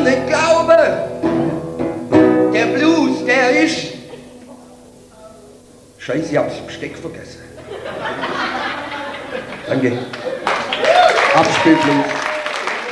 kann nicht glauben, der Blues, der ist... Scheiße, ich hab's Besteck vergessen. Danke. Abspielblues.